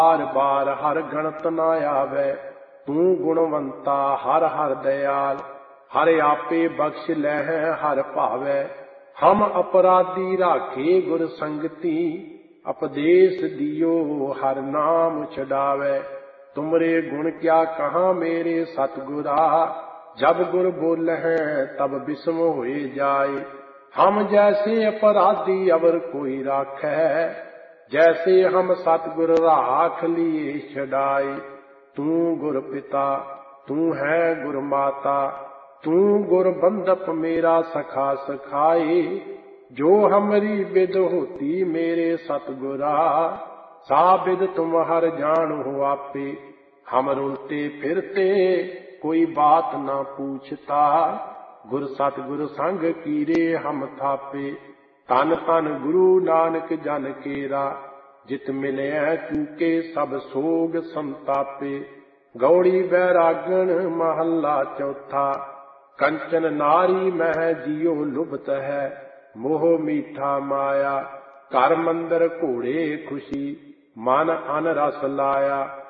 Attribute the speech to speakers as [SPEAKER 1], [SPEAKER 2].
[SPEAKER 1] बार बार हर गणत न आवे, तू गुणवंता हर हर दयाल। हर आपे बख्श लह हर भावै, हम अपराधी राखे गुर संगति। उपदेश दियो हर नाम छुड़ावे, तुमरे गुण क्या कहाँ मेरे सतगुरा। जब गुर बोलहै तब बिस्म होए जाए, हम जैसे अपराधी अवर कोई राखै। जैसे हम सतगुर राख लिए छड़ाए, तू गुर पिता तू है गुर माता। तू गुर बंधप मेरा सखा सखाए, जो हमरी बिद होती मेरे सतगुरा। सा बिद तुम हर जान हो आपे, हम रुलते फिरते कोई बात न पूछता। गुर सतगुर संग कीरे हम थापे, तन तन गुरु नानक जन केरा। जित मिले चूके सब सोग संतापे, गौड़ी बैरागण महला चौथा। कंचन नारी मह जियो लुभत है, मोह मीठा माया। घर मंदिर घोड़े खुशी, मन अन रस लाया।